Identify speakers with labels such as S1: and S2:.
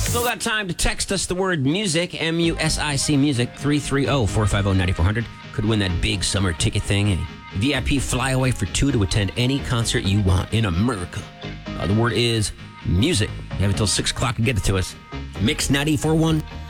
S1: Still got time to text us the word music, M-U-S-I-C music, 330-450-9400. Could win that big summer ticket thing. A VIP flyaway for two to attend any concert you want in America. The word is music. You have until 6 o'clock to get it to us. Mix 94.1.